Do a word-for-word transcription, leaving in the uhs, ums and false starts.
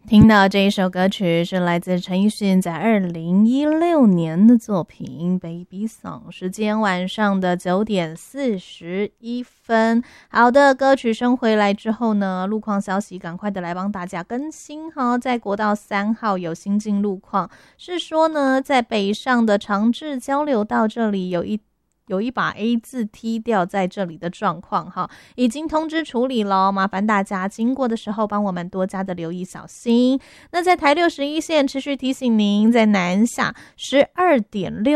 听到这一首歌曲是来自陈奕迅在二零一六年的作品《Baby Song》，时间晚上的九点四十一分。好的，歌曲声回来之后呢，路况消息赶快的来帮大家更新哈。在国道三号有新进路况，是说呢，在北上的长治交流道这里有一有一把 A 字踢掉在这里的状况哈，已经通知处理了，麻烦大家经过的时候帮我们多加的留意小心。那在台六十一线持续提醒您，在南下十二点六